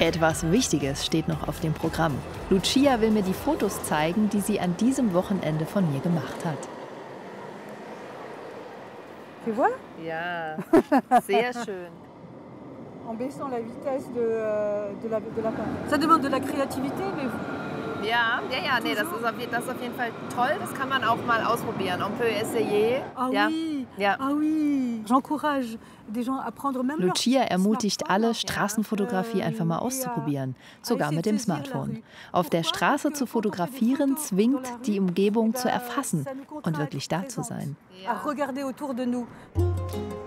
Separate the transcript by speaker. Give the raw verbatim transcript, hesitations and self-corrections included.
Speaker 1: Etwas Wichtiges steht noch auf dem Programm. Lucia will mir die Fotos zeigen, die sie an diesem Wochenende von mir gemacht hat.
Speaker 2: Tu vois?
Speaker 3: Ja, sehr schön.
Speaker 2: En baissant la vitesse de, de la, de la peinture. Ça demande de la créativité, mais
Speaker 3: Ja, ja, ja, nee, das ist, auf, das ist auf jeden Fall toll. Das kann man auch mal ausprobieren. On peut essayer.
Speaker 2: Ah
Speaker 3: ja.
Speaker 2: oui,
Speaker 3: Ja.
Speaker 2: ah oui. J'encourage des gens à prendre même leur
Speaker 1: Lucia ermutigt
Speaker 2: Smartphone.
Speaker 1: alle, Straßenfotografie einfach mal auszuprobieren, sogar mit dem Smartphone. Auf der Straße zu fotografieren zwingt, die Umgebung zu erfassen und wirklich da zu sein.
Speaker 2: À regarder autour de nous.